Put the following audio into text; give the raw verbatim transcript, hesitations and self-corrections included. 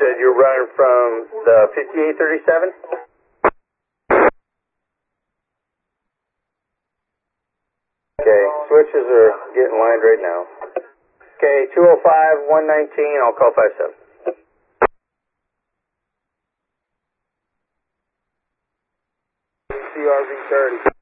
said you're running from the fifty-eight thirty-seven? Okay, switches are getting lined right now. Okay, two oh five, one nineteen, I'll call five seven. C R V thirty.